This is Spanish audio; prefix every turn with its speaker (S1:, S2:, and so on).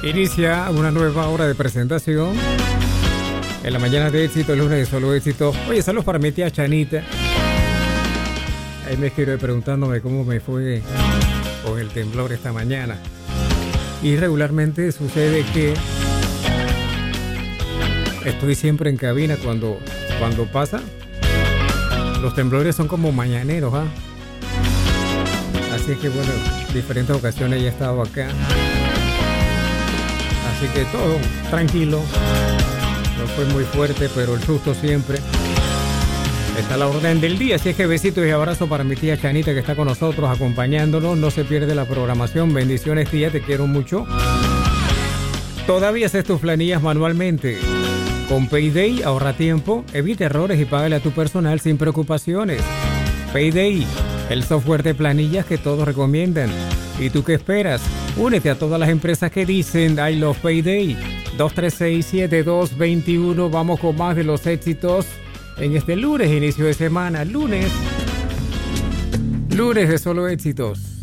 S1: Inicia una nueva hora de presentación. En la mañana de éxito, el lunes de solo éxito. Oye, saludos para mi tía Chanita. Ahí me escribe preguntándome cómo me fue con el temblor esta mañana. Y regularmente sucede que estoy siempre en cabina cuando pasa. Los temblores son como mañaneros, ¿ah? Así es que bueno, diferentes ocasiones ya he estado acá. Así que todo tranquilo. No fue muy fuerte, pero el susto siempre está a la orden del día. Así es que besitos y abrazos para mi tía Chanita que está con nosotros acompañándonos. No se pierde la programación. Bendiciones, tía, te quiero mucho. Todavía haces tus planillas manualmente. Con Payday ahorra tiempo, evita errores y págale a tu personal sin preocupaciones. Payday, el software de planillas que todos recomiendan. ¿Y tú qué esperas? Únete a todas las empresas que dicen I love Payday. 236-7221. Vamos con más de los éxitos en este lunes, inicio de semana. Lunes de solo éxitos.